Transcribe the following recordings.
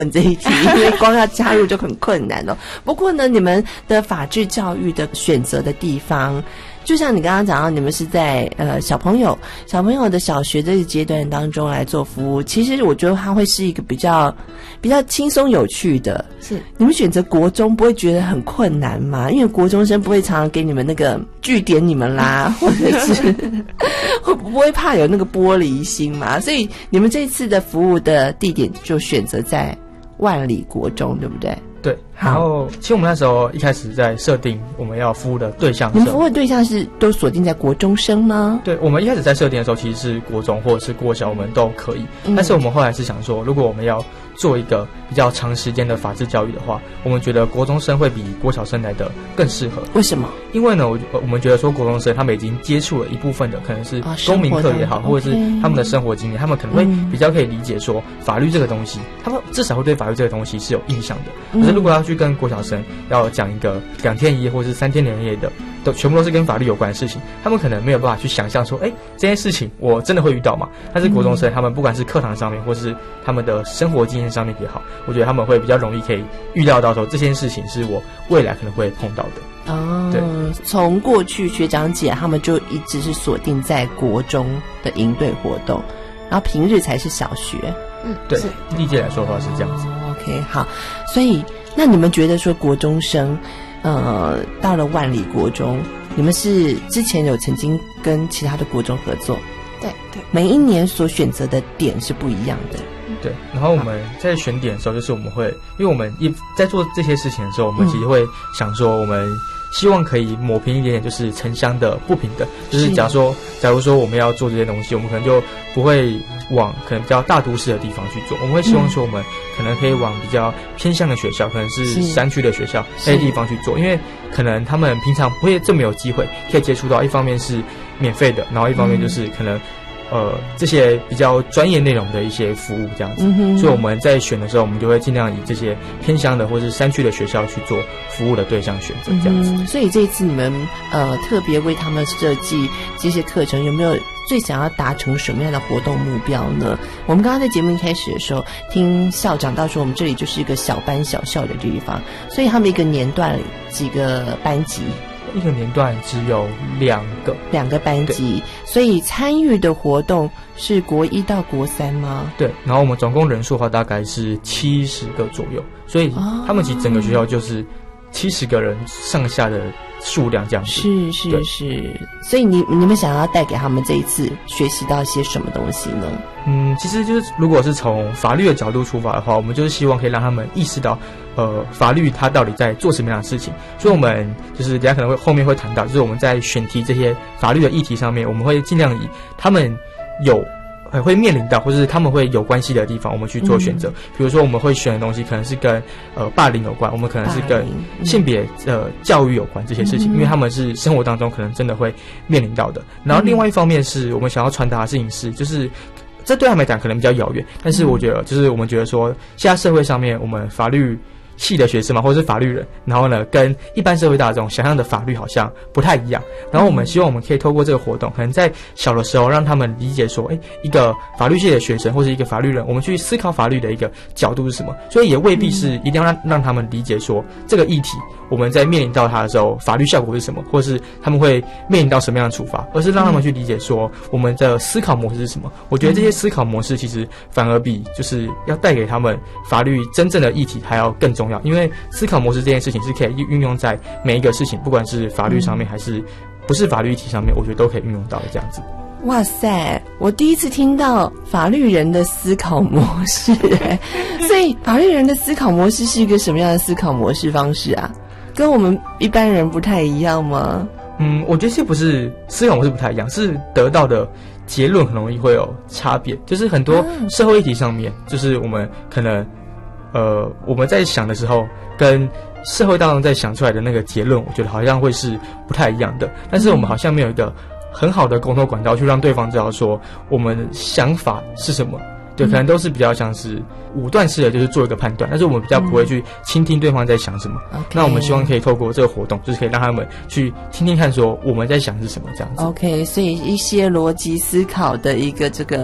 这一题，因为光要加入就很困难哦。不过呢，你们的法治教育的选择的地方，就像你刚刚讲到，你们是在小朋友的小学这个阶段当中来做服务，其实我觉得它会是一个比较轻松有趣的。是你们选择国中不会觉得很困难吗？因为国中生不会常常给你们那个据点你们啦，或者是会不会怕有那个玻璃心嘛？所以你们这次的服务的地点就选择在万里国中，对不对？ 对，然后其实我们那时候一开始在设定我们要服务的对象， 你们服务的对象是都锁定在国中生吗？ 对，我们一开始在设定的时候其实是国中或者是国小我们都可以，但是我们后来是想说，如果我们要做一个比较长时间的法治教育的话，我们觉得国中生会比国小生来的更适合。 为什么？ 因为呢，我们觉得说国中生他们已经接触了一部分的可能是公民课也好，或者是他们的生活经验，他们可能会比较可以理解说法律这个东西，他们至少会对法律这个东西是有印象的。可是如果要去跟国小生要讲一个2天1夜或是3天2夜的，全部都是跟法律有关的事情，他们可能没有办法去想象说，这件事情我真的会遇到吗？但是国中生他们不管是课堂上面或是他们的生活经验上面也好，我觉得他们会比较容易可以预料到说这件事情是我未来可能会碰到的。 哦，对，从过去学长姐他们就一直是锁定在国中的营队活动，然后平日才是小学。 对，历届来说的话是这样子。 OK， 好，所以那你们觉得说国中生，到了万里国中，你们是之前有曾经跟其他的国中合作？ 对， 每一年所选择的点是不一样的。 对，然后我们在选点的时候，就是我们会，因为我们在做这些事情的时候，我们其实会想说，我们希望可以抹平一点点，就是城乡的不平等。就是假如说我们要做这些东西，我们可能就不会往可能比较大都市的地方去做，我们会希望说，我们可能可以往比较偏向的学校，可能是山区的学校那些地方去做，因为可能他们平常不会这么有机会可以接触到，一方面是免费的，然后一方面就是可能这些比较专业内容的一些服务这样子，所以我们在选的时候，我们就会尽量以这些偏乡的或是山区的学校去做服务的对象选择这样子。 所以这一次你们特别为他们设计这些课程，有没有最想要达成什么样的活动目标呢？我们刚刚在节目一开始的时候，听校长到说我们这里就是一个小班小校的地方，所以他们一个年段几个班级？ 一个年段只有2个班级，所以参与的活动是国1到国3吗？ 对，然后我们总共人数的话大概是70个左右，所以他们其实整个学校就是70个人上下的数量这样子。 是，所以你们想要带给他们这一次学习到些什么东西呢？ 其实就是如果是从法律的角度出发的话，我们就是希望可以让他们意识到法律它到底在做什么样的事情。所以我们就是等一下可能后面会谈到，就是我们在选题这些法律的议题上面，我们会尽量以他们会面临到或是他们会有关系的地方，我们去做选择。比如说我们会选的东西可能是跟霸凌有关，我们可能是跟性别教育有关这些事情，因为他们是生活当中可能真的会面临到的。然后另外一方面是我们想要传达的事情是，就是这对他们来讲可能比较遥远，但是我觉得就是我们觉得说现在社会上面我们法律系的学生嘛，或者是法律人，然后呢跟一般社会大众想象的法律好像不太一样，然后我们希望我们可以透过这个活动，可能在小的时候让他们理解说，一个法律系的学生或是一个法律人，我们去思考法律的一个角度是什么，所以也未必是一定要让他们理解说这个议题我们在面临到它的时候法律效果是什么，或是他们会面临到什么样的处罚，而是让他们去理解说我们的思考模式是什么。我觉得这些思考模式其实反而比就是要带给他们法律真正的议题还要更重要，因为思考模式这件事情是可以运用在每一个事情，不管是法律上面还是不是法律议题上面，我觉得都可以运用到的这样子。 哇塞，我第一次听到法律人的思考模式所以法律人的思考模式是一个什么样的思考模式方式啊？跟我们一般人不太一样吗？ 我觉得这不是思考模式不太一样，是得到的结论很容易会有差别。就是很多社会议题上面，就是我们可能我们在想的时候跟社会当中在想出来的那个结论，我觉得好像会是不太一样的，但是我们好像没有一个很好的沟通管道去让对方知道说我们想法是什么。对，可能都是比较像是武断式的，就是做一个判断，但是我们比较不会去倾听对方在想什么。那我们希望可以透过这个活动，就是可以让他们去听听看说我们在想是什么这样子。 OK， 所以一些逻辑思考的一个这个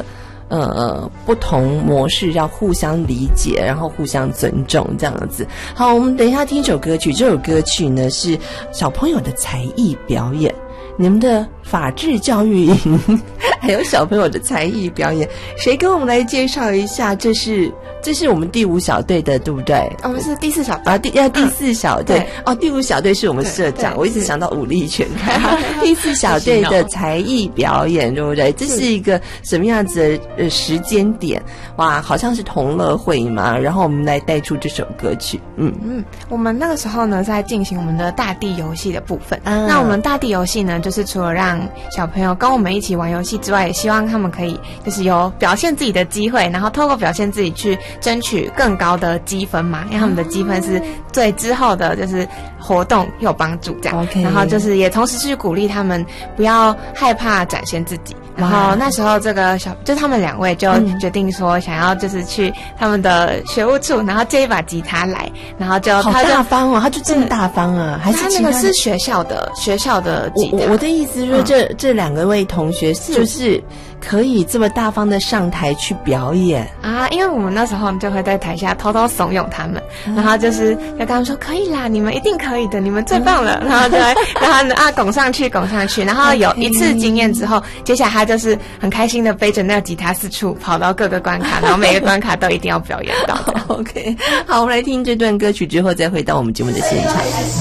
不同模式要互相理解，然后互相尊重这样子。好，我们等一下听一首歌曲，这首歌曲呢是小朋友的才艺表演。你们的法治教育营还有小朋友的才艺表演，谁跟我们来介绍一下？这是我们第5小队的，对不对？ 我们是第4小队啊，第4小队哦，第5小队是我们社长，我一直想到武力全开。第4小队的才艺表演，对不对？这是一个什么样子的时间点？哇，好像是同乐会嘛，然后我们来带出这首歌曲。 我们那个时候呢在进行我们的大地游戏的部分。那我们大地游戏呢，就是除了让小朋友跟我们一起玩游戏之外，也希望他们可以就是有表现自己的机会，然后透过表现自己去争取更高的积分嘛，因为他们的积分是对之后的就是活动有帮助这样。然后就是也同时去鼓励他们不要害怕展现自己。然后那时候这个就他们2位就决定说想要就是去他们的学务处，然后借一把吉他来，然后就好大方哦，他就这么大方啊？还是他那个是学校的吉他？ 我的意思是说，这2位同学就是可以这么大方的上台去表演啊，因为我们那时候就会在台下偷偷怂恿他们，然后就是要跟他们说可以啦，你们一定可以的，你们最棒了，然后就会让他们拱上去，然后有一次经验之后，接下来他就是很开心的背着那个吉他四处跑到各个关卡，然后每个关卡都一定要表演到。 OK， 好，我们来听这段歌曲之后再回到我们节目的现场。